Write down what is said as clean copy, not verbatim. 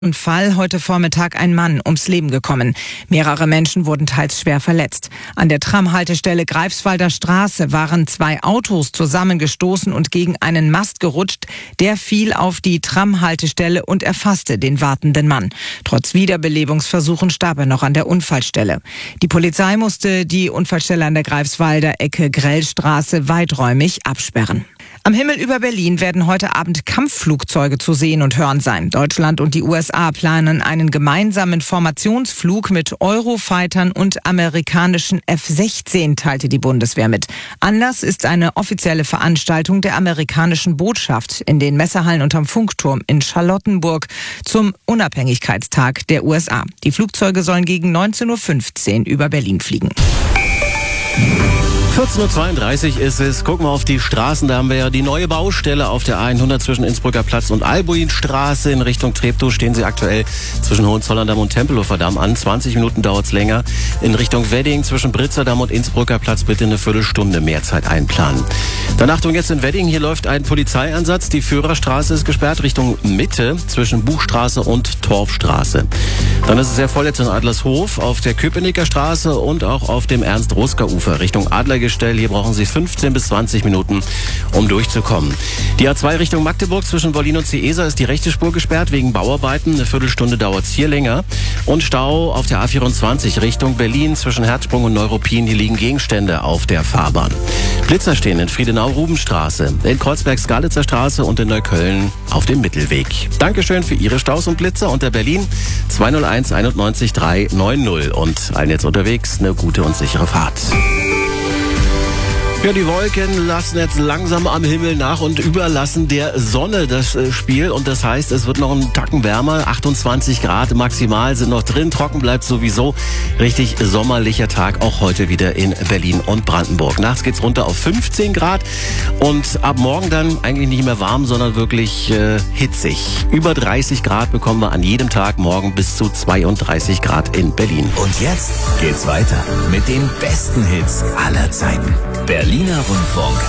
Unfall heute Vormittag ein Mann ums Leben gekommen. Mehrere Menschen wurden teils schwer verletzt. An der Tramhaltestelle Greifswalder Straße waren 2 Autos zusammengestoßen und gegen einen Mast gerutscht. Der fiel auf die Tramhaltestelle und erfasste den wartenden Mann. Trotz Wiederbelebungsversuchen starb er noch an der Unfallstelle. Die Polizei musste die Unfallstelle an der Greifswalder Ecke Grellstraße weiträumig absperren. Am Himmel über Berlin werden heute Abend Kampfflugzeuge zu sehen und hören sein. Deutschland und die USA planen einen gemeinsamen Formationsflug mit Eurofightern und amerikanischen F-16, teilte die Bundeswehr mit. Anlass ist eine offizielle Veranstaltung der amerikanischen Botschaft in den Messehallen unterm Funkturm in Charlottenburg zum Unabhängigkeitstag der USA. Die Flugzeuge sollen gegen 19:15 Uhr über Berlin fliegen. 14:32 Uhr ist es. Gucken wir auf die Straßen. Da haben wir ja die neue Baustelle auf der A100 zwischen Innsbrucker Platz und Albuinstraße. In Richtung Treptow stehen sie aktuell zwischen Hohenzollern-Damm und Tempelhofer Damm an. 20 Minuten dauert's länger. In Richtung Wedding zwischen Britzer Damm und Innsbrucker Platz bitte eine Viertelstunde mehr Zeit einplanen. Dann Achtung jetzt in Wedding. Hier läuft ein Polizeieinsatz. Die Führerstraße ist gesperrt Richtung Mitte zwischen Buchstraße und Torfstraße. Dann ist es sehr voll jetzt in Adlershof auf der Köpenicker Straße und auch auf dem Ernst-Ruska-Ufer Richtung Adlergestell. Hier brauchen Sie 15 bis 20 Minuten, um durchzukommen. Die A2 Richtung Magdeburg zwischen Wollin und Ciesa ist die rechte Spur gesperrt wegen Bauarbeiten. Eine Viertelstunde dauert es hier länger. Und Stau auf der A24 Richtung Berlin zwischen Herzsprung und Neuruppin. Hier liegen Gegenstände auf der Fahrbahn. Blitzer stehen in Friedenau-Rubenstraße, in Kreuzberg-Skalitzer Straße und in Neukölln auf dem Mittelweg. Dankeschön für Ihre Staus und Blitzer unter Berlin 201 91 390. Und allen jetzt unterwegs eine gute und sichere Fahrt. Ja, die Wolken lassen jetzt langsam am Himmel nach und überlassen der Sonne das Spiel. Und das heißt, es wird noch einen Tacken wärmer. 28 Grad maximal sind noch drin. Trocken bleibt sowieso. Richtig sommerlicher Tag auch heute wieder in Berlin und Brandenburg. Nachts geht's runter auf 15 Grad. Und ab morgen dann eigentlich nicht mehr warm, sondern wirklich hitzig. Über 30 Grad bekommen wir an jedem Tag, morgen bis zu 32 Grad in Berlin. Und jetzt geht's weiter mit den besten Hits aller Zeiten. Berliner Rundfunk